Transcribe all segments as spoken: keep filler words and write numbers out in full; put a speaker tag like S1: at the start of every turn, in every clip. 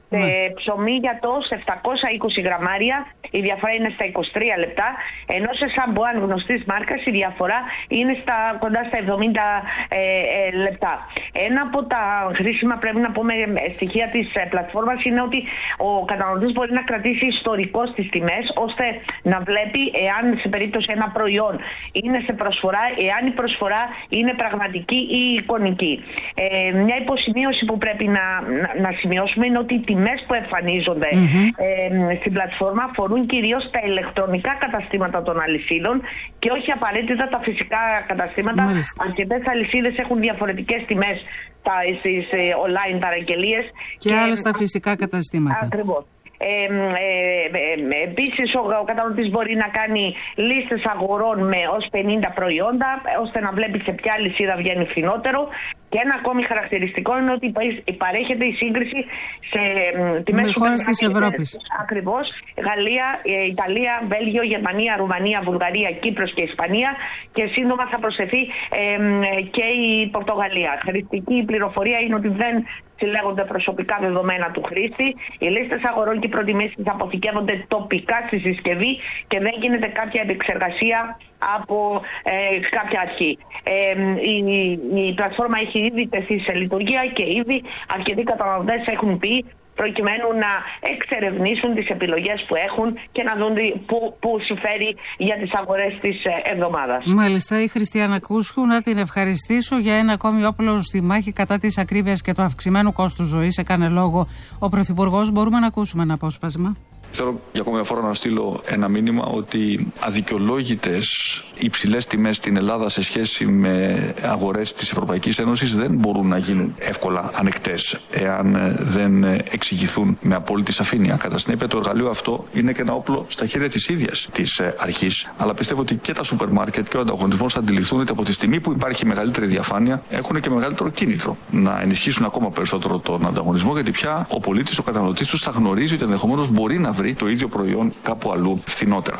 S1: σε ψωμί γιατό σε επτακόσια είκοσι γραμμάρια η διαφορά είναι στα είκοσι τρία λεπτά, ενώ σε σαμπουάν γνωστής μάρκας η διαφορά είναι στα, κοντά στα εβδομήντα ε, ε, λεπτά. Ένα από τα χρήσιμα, πρέπει να πούμε, στοιχεία της ε, πλατφόρμας είναι ότι ο καταναλωτής μπορεί να κρατήσει ιστορικό στις τιμές, ώστε να βλέπει εάν σε περίπτωση ένα προϊόν είναι σε προσφορά, εάν η προσφορά είναι πραγματική ή εικονική. Ε, μια υποσημείωση που πρέπει να, να, να σημειώσουμε είναι ότι οι τιμές που εμφανίζονται mm-hmm. ε, στην πλατφόρμα αφορούν κυρίως τα ηλεκτρονικά καταστήματα των αλυσίδων και όχι απαραίτητα τα φυσικά καταστήματα. Mm-hmm. Αρκετές αλυσίδες έχουν διαφορετικές τιμές στις ε, online παραγγελίες.
S2: Και, και άλλες στα φυσικά καταστήματα.
S1: Ακριβώς. Ε, ε, ε, επίσης ο, ο καταναλωτής μπορεί να κάνει λίστες αγορών με ως πενήντα προϊόντα, ώστε να βλέπει σε ποια αλυσίδα βγαίνει φθηνότερο. Και ένα ακόμη χαρακτηριστικό είναι ότι παρέχεται η σύγκριση σε τιμές
S2: με χώρες της Ευρώπης.
S1: Ακριβώς. Γαλλία, Ιταλία, Βέλγιο, Γερμανία, Ρουμανία, Βουλγαρία, Κύπρος και Ισπανία. Και σύντομα θα προσθεθεί ε, και η Πορτογαλία. Χαρακτηριστική πληροφορία είναι ότι δεν συλλέγονται προσωπικά δεδομένα του χρήστη. Οι λίστες αγορών και οι προτιμήσεις αποθηκεύονται τοπικά στη συσκευή και δεν γίνεται κάποια επεξεργασία από ε, κάποια αρχή. Ε, η, η πλατφόρμα έχει ήδη τεθεί σε λειτουργία και ήδη αρκετοί καταναλωτές έχουν πει προκειμένου να εξερευνήσουν τις επιλογές που έχουν και να δουν που, που συμφέρει για τις αγορές της εβδομάδας.
S2: Μάλιστα, η Χριστιανά Κούσχου, να την ευχαριστήσω για ένα ακόμη όπλο στη μάχη κατά της ακρίβειας και του αυξημένου κόστου ζωής. Έκανε λόγο ο Πρωθυπουργός. Μπορούμε να ακούσουμε ένα απόσπασμα.
S3: Θέλω για ακόμη μια φορά να στείλω ένα μήνυμα ότι αδικαιολόγητες υψηλές τιμές στην Ελλάδα σε σχέση με αγορές της Ευρωπαϊκής Ένωσης δεν μπορούν να γίνουν εύκολα ανεκτές εάν δεν εξηγηθούν με απόλυτη σαφήνεια. Κατά συνέπεια, το εργαλείο αυτό είναι και ένα όπλο στα χέρια της ίδιας της αρχής. Αλλά πιστεύω ότι και τα σούπερ μάρκετ και ο ανταγωνισμός θα αντιληφθούν ότι από τη στιγμή που υπάρχει μεγαλύτερη διαφάνεια έχουν και μεγαλύτερο κίνητρο να ενισχύσουν ακόμα περισσότερο τον ανταγωνισμό, γιατί πια ο πολίτης, ο καταναλωτής τους θα γνωρίζει ότι ενδεχομένως μπορεί να βρει το ίδιο προϊόν κάπου αλλού φθηνότερα.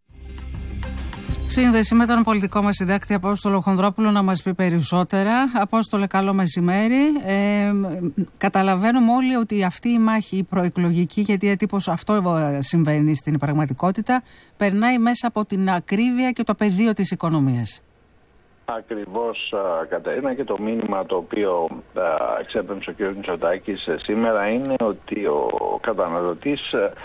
S2: Σύνδεση με τον πολιτικό μας συντάκτη Απόστολο Χονδρόπουλο να μας πει περισσότερα. Απόστολε, καλό μεσημέρι. Ε, καταλαβαίνουμε όλοι ότι αυτή η μάχη η προεκλογική, γιατί έτυπος αυτό συμβαίνει στην πραγματικότητα, περνάει μέσα από την ακρίβεια και το πεδίο της οικονομίας.
S4: Ακριβώς, Κατερίνα, και το μήνυμα το οποίο εξέπεμψε ο κ. Μητσοτάκης σήμερα είναι ότι ο καταναλωτής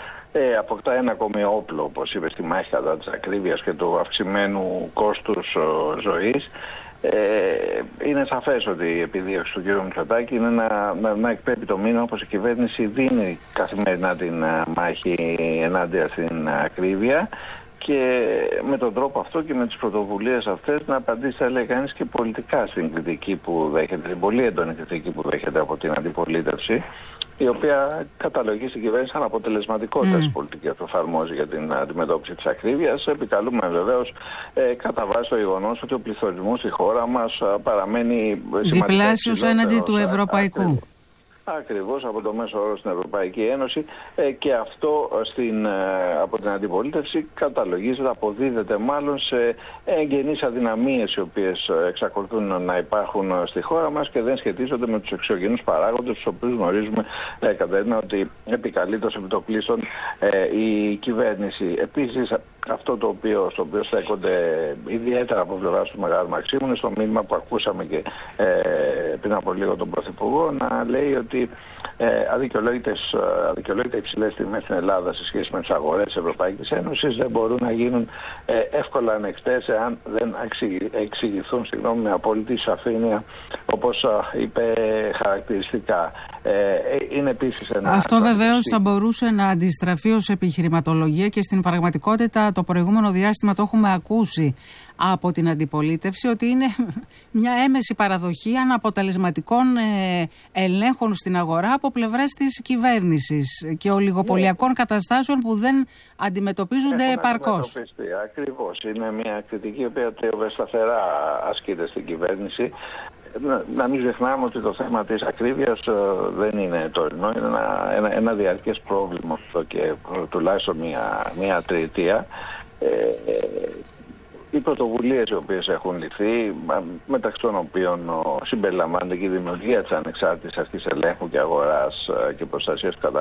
S4: Ε, αποκτά ένα ακόμη όπλο, όπως είπε, στη μάχη κατά της ακρίβειας και του αυξημένου κόστους ο, ζωής. Ε, είναι σαφές ότι η επιδίωξη του κ. Μητσοτάκη είναι να, να, να εκπέμπει το μήνυμα πως η κυβέρνηση δίνει καθημερινά την μάχη ενάντια στην ακρίβεια και με τον τρόπο αυτό και με τις πρωτοβουλίες αυτές να απαντήσει, θα λέει κανείς, και πολιτικά στην κριτική που δέχεται, την πολύ έντονη κριτική που δέχεται από την αντιπολίτευση, η οποία καταλογεί στην κυβέρνηση σαν αποτελεσματικότητα mm. της πολιτικής που εφαρμόζει για την αντιμετώπιση της ακρίβειας. Επικαλούμε βεβαίως ε, κατά βάση το γεγονός ότι ο πληθωρισμός στη χώρα μας παραμένει
S2: διπλάσιος έναντι του ευρωπαϊκού.
S4: Ακριβώς, από το μέσο όρο στην Ευρωπαϊκή Ένωση ε, και αυτό στην, ε, από την αντιπολίτευση καταλογίζεται, αποδίδεται μάλλον σε εγγενείς αδυναμίες οι οποίες εξακολουθούν να υπάρχουν στη χώρα μας και δεν σχετίζονται με τους εξωγενούς παράγοντες, τους οποίους γνωρίζουμε, ε, Κατερίνα, ότι επικαλείται ως επιτοπλίστων ε, η κυβέρνηση. Επίσης, αυτό το οποίο, στο οποίο στέκονται ιδιαίτερα από πλευράς του Μεγάλου Μαξίμου είναι στο μήνυμα που ακούσαμε και ε, πριν από λίγο τον Πρωθυπουργό να λέει ότι ε, αδικαιολόγητα υψηλές τιμές στην Ελλάδα σε σχέση με τις αγορές της Ευρωπαϊκής Ένωσης δεν μπορούν να γίνουν ε, εύκολα ανεκτές εάν δεν εξηγηθούν συγγνώμη, με απόλυτη σαφήνεια, όπως ε, είπε χαρακτηριστικά. Ε, είναι επίσης ένα...
S2: Αυτό βεβαίως θα μπορούσε να αντιστραφεί ως επιχειρηματολογία και στην πραγματικότητα το προηγούμενο διάστημα το έχουμε ακούσει από την αντιπολίτευση ότι είναι μια έμεση παραδοχή αναποτελεσματικών ε, ελέγχων στην αγορά από πλευράς της κυβέρνησης και ολιγοπολιακών yeah. καταστάσεων που δεν αντιμετωπίζονται Έχουν επαρκώς.
S4: Ακριβώς. Είναι μια κριτική η οποία σταθερά ασκείται στην κυβέρνηση. Να, να μην ξεχνάμε ότι το θέμα της ακρίβειας uh, δεν είναι τωρινό, είναι ένα, ένα, ένα διαρκές πρόβλημα αυτό και τουλάχιστον μια, μια τριετία. Ε, οι πρωτοβουλίες οι οποίες έχουν ληφθεί, μεταξύ των οποίων συμπεριλαμβάνεται και η δημιουργία της ανεξάρτητης αρχής ελέγχου και αγοράς και προστασίας του καταναλωτή,